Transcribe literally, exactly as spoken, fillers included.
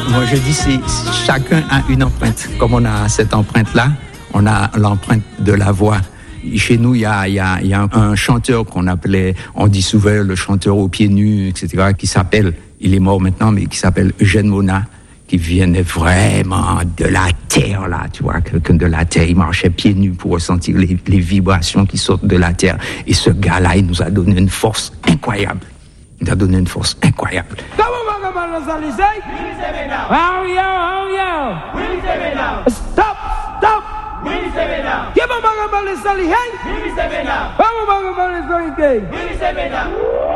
moi je dis c'est chacun a une empreinte. Comme on a cette empreinte-là, on a l'empreinte de la voix. Chez nous, il y a, il y a, il y a un chanteur qu'on appelait, on dit souvent le chanteur aux pieds nus, et cetera, qui s'appelle, il est mort maintenant, mais qui s'appelle Eugène Mona, qui venait vraiment de la terre, là, tu vois, quelqu'un de la terre. Il marchait pieds nus pour ressentir les, les vibrations qui sortent de la terre. Et ce gars-là, il nous a donné une force incroyable. Il nous a donné une force incroyable. Stop! Stop! Give a man a man a sally, hey! Vamos, vamos, vamos, vamos, vamos, vamos,